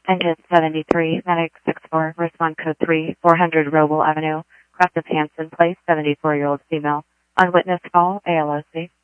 Engine 73, Medic 64, respond code 3, 400 Roble Avenue, Cross of Hanson Place, 74-year-old female. On witness call, ALOC.